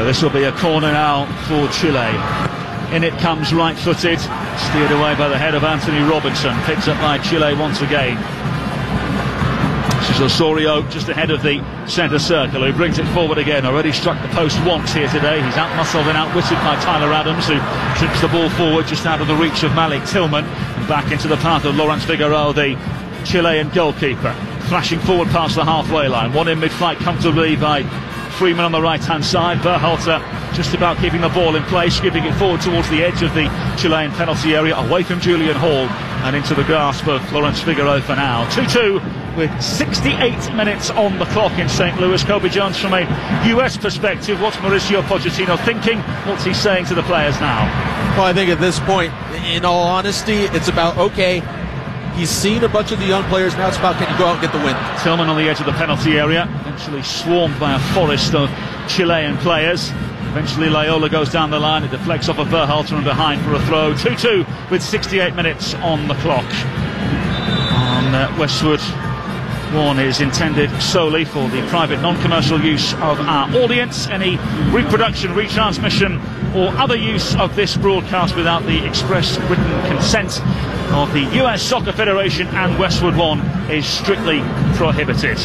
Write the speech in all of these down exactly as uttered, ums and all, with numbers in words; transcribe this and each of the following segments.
So this will be a corner now for Chile. In it comes right-footed, steered away by the head of Anthony Robinson, picked up by Chile once again. This is Osorio just ahead of the centre circle, who brings it forward again. Already struck the post once here today. He's outmuscled and outwitted by Tyler Adams, who trips the ball forward just out of the reach of Malik Tillman and back into the path of Lawrence Figueroa, the Chilean goalkeeper. Flashing forward past the halfway line, one in mid-flight comfortably by Freeman on the right-hand side. Berhalter just about keeping the ball in place, giving it forward towards the edge of the Chilean penalty area, away from Julian Hall and into the grasp of Lawrence Figueroa for now. two two with sixty-eight minutes on the clock in Saint Louis. Kobe Jones, from a U S perspective, what's Mauricio Pochettino thinking? What's he saying to the players now? Well, I think at this point, in all honesty, it's about, okay, he's seen a bunch of the young players, now it's about, can you go out and get the win? Tillman on the edge of the penalty area, eventually swarmed by a forest of Chilean players. Eventually Loyola goes down the line, it deflects off of Berhalter and behind for a throw. two two with sixty-eight minutes on the clock. On uh, Westwood One is intended solely for the private non-commercial use of our audience. Any reproduction, retransmission or other use of this broadcast without the express written consent of the U S Soccer Federation and Westwood One is strictly prohibited.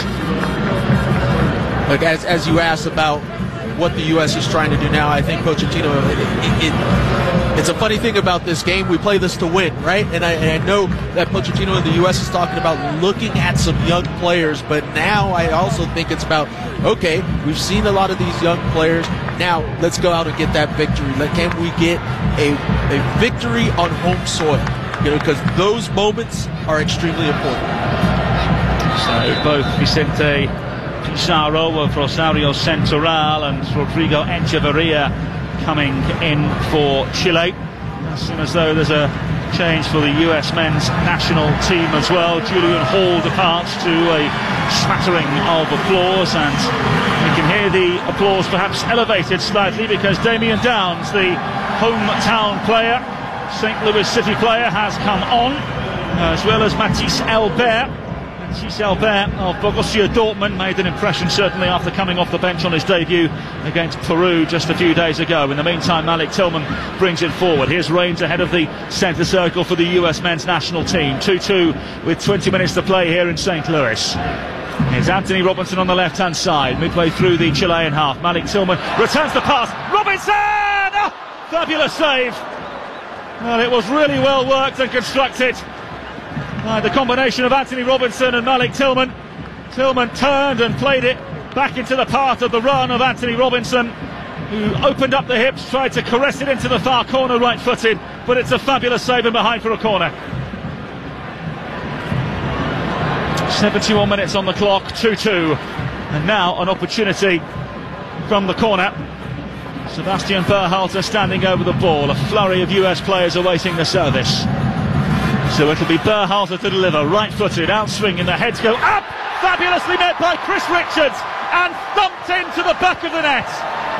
Look, as, as you asked about what the U S is trying to do now, I think Pochettino, it, it, it, it's a funny thing about this game. We play this to win, right? And I, and I know that Pochettino in the U S is talking about looking at some young players, but now I also think it's about, okay, we've seen a lot of these young players. Now let's go out and get that victory. Can we get a, a victory on home soil? You know, because those moments are extremely important. So both Vicente Pizarro of Rosario Central and Rodrigo Echeverria coming in for Chile. As soon as though there's a change for the U S men's national team as well. Julian Hall departs to a smattering of applause, and you can hear the applause perhaps elevated slightly because Damian Downs, the hometown player, Saint Louis City player, has come on, as well as Matthijs Elbert. Matthijs Elbert of Borussia Dortmund made an impression certainly after coming off the bench on his debut against Peru just a few days ago. In the meantime, Malik Tillman brings it forward. Here's Reigns ahead of the centre circle for the U S men's national team. two two with twenty minutes to play here in Saint Louis. Here's Anthony Robinson on the left-hand side, midway through the Chilean half. Malik Tillman returns the pass. Robinson! Oh, fabulous save. Well, it was really well worked and constructed by the combination of Anthony Robinson and Malik Tillman. Tillman turned and played it back into the path of the run of Anthony Robinson, who opened up the hips, tried to caress it into the far corner right-footed, but it's a fabulous save and behind for a corner. seventy-one minutes on the clock, two two, and now an opportunity from the corner. Sebastian Berhalter standing over the ball, a flurry of U S players awaiting the service. So it'll be Berhalter to deliver, right-footed, outswing, and the heads go up, fabulously met by Chris Richards, and thumped into the back of the net.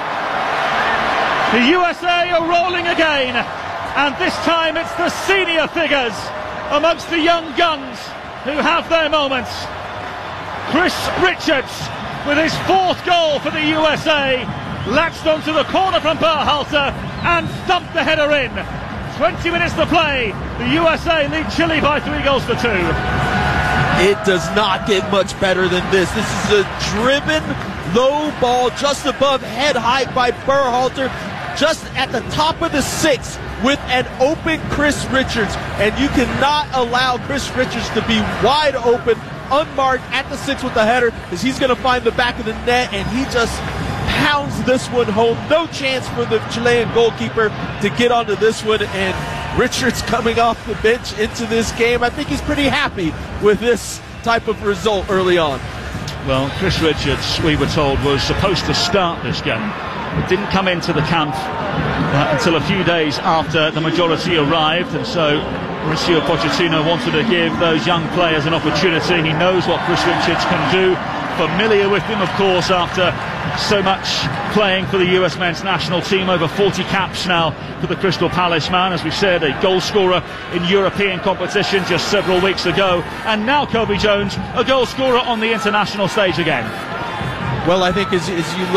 The U S A are rolling again, and this time it's the senior figures amongst the young guns who have their moments. Chris Richards with his fourth goal for the U S A, latched onto the corner from Berhalter and thumped the header in. twenty minutes to play. The U S A lead Chile by three goals to two. It does not get much better than this. This is a driven low ball just above head height by Berhalter, just at the top of the six with an open Chris Richards. And you cannot allow Chris Richards to be wide open, unmarked at the six with the header, because he's going to find the back of the net, and he just pounds this one home. No chance for the Chilean goalkeeper to get onto this one, and Richards coming off the bench into this game, I think he's pretty happy with this type of result early on. Well, Chris Richards, we were told, was supposed to start this game. It didn't come into the camp uh, until a few days after the majority arrived, and so Mauricio Pochettino wanted to give those young players an opportunity. He knows what Chris Richards can do, familiar with him, of course, after so much playing for the U S men's national team, over forty caps now for the Crystal Palace man, as we said, a goal scorer in European competition just several weeks ago, and now Kobe Jones, a goal scorer on the international stage again. Well, I think as, as you look